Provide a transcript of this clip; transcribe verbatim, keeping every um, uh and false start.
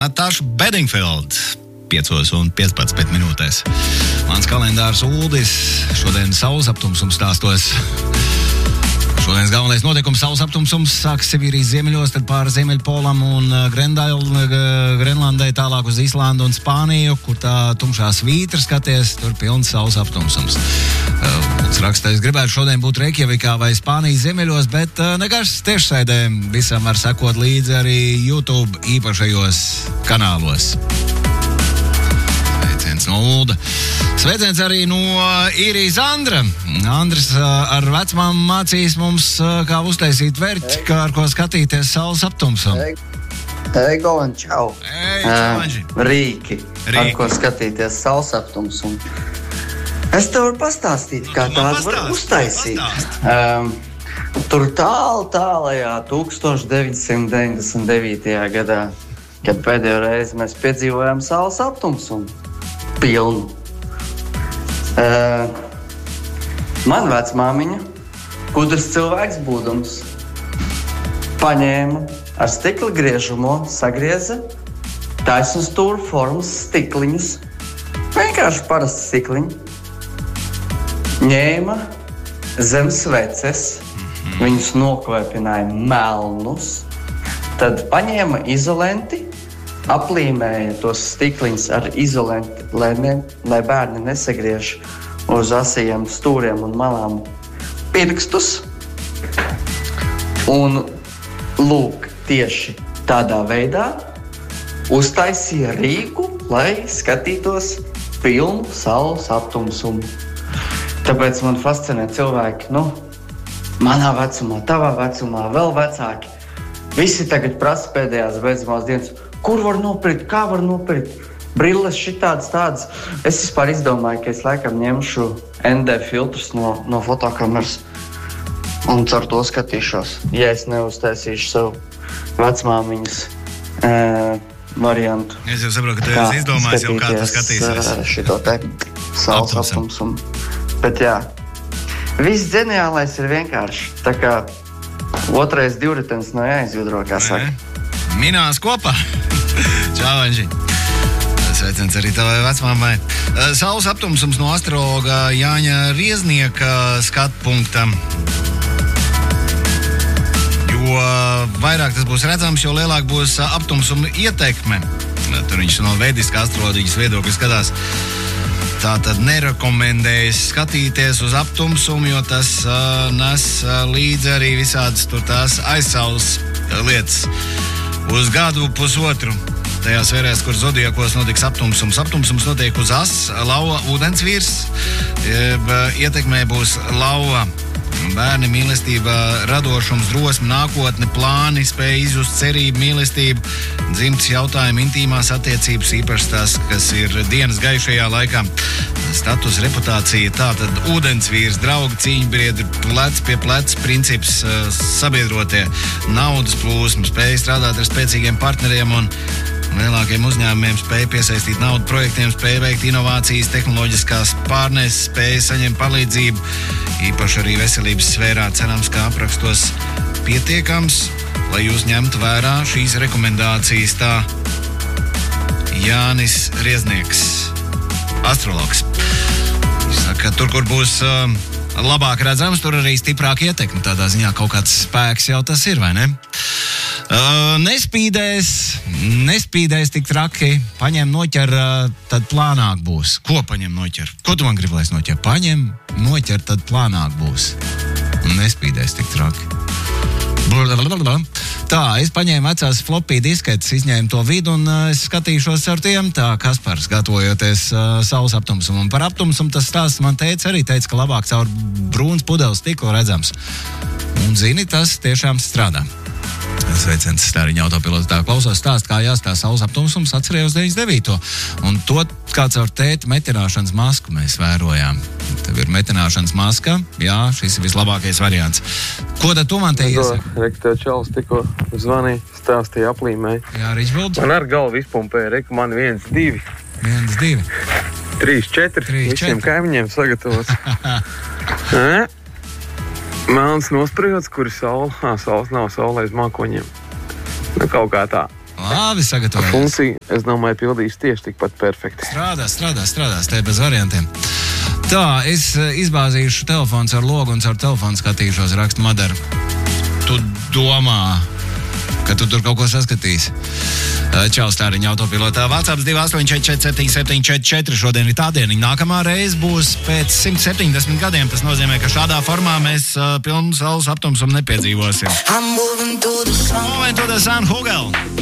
Natāša Bedingfield, piecos un piecpadsmit minūtēs. Mans kalendārs Uldis, šodien saules aptumsums stāstos. Šodienas galvenais notikums saules aptumsums sāks Sibīrijas ziemeļos, tad pāri Ziemeļpolam un Grenlandai, tālāk uz Islandu un Spāniju, kur tā tumšā svītra skaties, tur pilns saules aptumsums. Mums raksta, es gribētu šodien būt Reikjavikā vai Spānijas ziemeļos, bet nekas tiešsaidē visam var sekot līdzi arī YouTube īpašajos kanālos. Sveiciens no Ulda. Sveiciens arī no Īrijas Andra. Andris ar vecmām mācīs mums, kā uztaisīt verķi, kā ar ko skatīties saules aptumsam. Ego un čau. Ei, čau, Anži. Rīki, Rīki, ar ko skatīties saules aptumsum. Es tev varu pastāstīt, kā nu, tādu var uztaisīt. Um, tur tālu, tālajā tūkstoš deviņsimt deviņdesmit devītajā gadā, kad pēdējo reizi mēs piedzīvojām saules aptumsumu pilnu. Uh, man vecmāmiņa, gudrs cilvēks būdams, paņēma ar stikla griežumo, sagrieza taisnu stūra formas stikliņus, vienkārši parasti stikliņi, ņēma zem sveces, mm-hmm. viņus nokvēpināja melnus, tad paņēma izolenti, aplīmēja tos stikliņus ar izolenti, lai, ne, lai bērni nesagriež uz asījiem stūriem un malām pirkstus. Un lūk, tieši tādā veidā uztaisīja rīku, lai skatītos pilnu saules aptumsumu. Tāpēc man fascinē cilvēki, nu, manā vecumā, tavā vecumā, vēl vecāki. Visi tagad prasa pēdējās beidzamās dienas, kur var nopirkt, kā var nopirkt, brilles šitādas tādas. Es vispār izdomāju, ka es laikam ņemšu N D filtrus no, no fotokameras un ar to skatīšos, ja es neuztaisīšu savu vecmāmiņas e, variantu. Es jau saprotu, ka tu esi izdomājis jau, kā tu skatīsies. Šito te saules aptumsumu. Bet jā, viss ģeniālais ir vienkārši. Tā kā otrais divritens no jāizjudro, kā saka. Minās kopā. Čau, Anži. Sveiciens arī tavai vecmāmai. Saules aptumsums no astrologa Jāņa Rieznieka skatpunkta. Jo vairāk tas būs redzams, jo lielāk būs aptumsuma ietekme. Tur viņš no vediskā astroloģijas viedokļa skatās. Tā tad nerekomendējas skatīties uz aptumsumu, jo tas uh, nes uh, līdzi arī visādas tur tās aizsaules lietas. Uz gadu pusotru tajās sfērās, kur zodiakos notiks aptumsums. Aptumsums notiek uz as, lauva, ūdensvīrs. Ietekmē būs lauva. Bērni, mīlestība, radošums, drosme, nākotne, plāni, spēja izjust cerību, mīlestību, dzimtas jautājumu, intīmās attiecības, īpaši tās, kas ir dienas gaišajā laikā. Status, reputācija, tātad ūdensvīrs, draugi, cīņbiedri, plec pie plec, princips, sabiedrotie, naudas plūsma, spēja strādāt ar spēcīgiem partneriem un lielākiem uzņēmumiem, spēja piesaistīt naudu projektiem, spēja veikt inovācijas, tehnoloģiskās pārneses, spēja saņemt palīdzību, īpaši arī veselības sfērā. Cerams, ka aprakstos pietiekams, lai jūs ņemtu vērā šīs rekomendācijas. Tā Jānis Rieznieks, astrologs. Viņš saka, tur, kur būs uh, labāk redzams, tur arī stiprāk ietekmi. Tādā ziņā kaut kāds spēks jau tas ir, vai ne? Uh, nespīdēs, nespīdēs tik traki, paņem noķer, uh, tad plānāk būs. Ko paņem noķer? Ko tu man gribi, lai es noķer? Paņem, noķer, tad plānāk būs. Nespīdēs tik traki. Blablabla. Tā, es paņēmu vecās floppy disketes, izņēmu to vidu un uh, es skatīšos ar tiem. Tā, Kaspars, gatavojoties uh, saules aptumsumu. Un par aptumsumu tas stāsts man teica arī, teica, ka labāk caur brūns pudeles stiklu redzams. Un zini, tas tiešām strādā. Sveiciens Stāriņa autopilots, tā klausās stāst, kā jāstā saules aptumsums, atcerējos deviņdesmit devīto. Un to kāds ar tēti metināšanas masku mēs vērojām. Tev ir metināšanas maska, jā, šis ir vislabākais variants. Ko tad tu man te iesaki? Reku, tev čalis tikko zvanīja, stāstīja, aplīmēja. Jā, Ričbolds. Man ar galvu izpumpēja, reku, man viens, divi. Viens, divi. Trīs, četri. Trīs, visiem četri. kaimiņiem sagatavots. Melns nospriedots, kur ir saule. Ā, saules nav, saule aiz mākoņiem. Nu, kaut kā tā. Labi, sagatavojies. Funkcija, es domāju, pildīs tieši tikpat perfekti. Strādā, strādā, strādās, te bez variantiem. Tā, es izbāzīšu telefons ar logu un caur telefonu skatīšos, rakstu Madara. Tu domā, ka tu tur kaut ko saskatīsi. Čau, Stāriņa autopilotā. WhatsApp divi astoņi četri četri septiņi septiņi četri četri. Šodien ir tā diena. Nākamā reize būs pēc simt septiņdesmit gadiem. Tas nozīmē, ka šādā formā mēs uh, pilnu saules aptumsumu nepiedzīvosim. Moment to the sun, Hugel.